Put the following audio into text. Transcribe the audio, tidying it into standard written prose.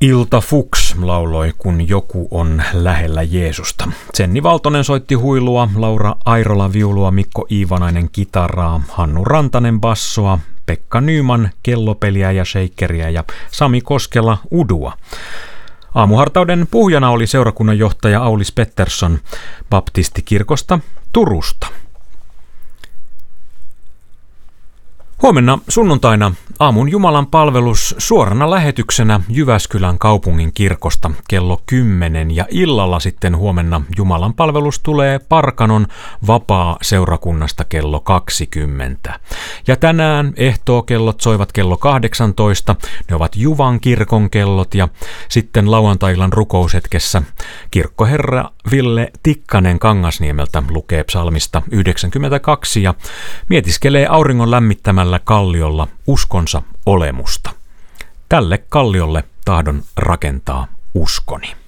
Ilta Fuchs lauloi Kun joku on lähellä Jeesusta. Senni Valtonen soitti huilua, Laura Airola viulua, Mikko Iivanainen kitaraa, Hannu Rantanen bassoa, Pekka Nyman kellopeliä ja shakeriä ja Sami Koskela udua. Aamuhartauden puhujana oli seurakunnan johtaja Aulis Pettersson baptistikirkosta Turusta. Huomenna sunnuntaina aamun Jumalan palvelus suorana lähetyksenä Jyväskylän kaupungin kirkosta kello 10 ja illalla sitten huomenna Jumalan palvelus tulee Parkanon vapaa-seurakunnasta kello 20. Ja tänään ehtookellot soivat kello 18, ne ovat Juvan kirkon kellot ja sitten lauantai-illan rukoushetkessä kirkkoherra Ville Tikkanen Kangasniemeltä lukee psalmista 92 ja mietiskelee auringon lämmittämällä kalliolla uskonsa olemusta. Tälle kalliolle tahdon rakentaa uskoni.